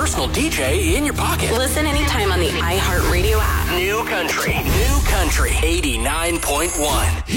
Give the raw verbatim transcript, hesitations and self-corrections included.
personal D J in your pocket. Listen anytime on the iHeartRadio app. New Country. New Country eighty-nine point one.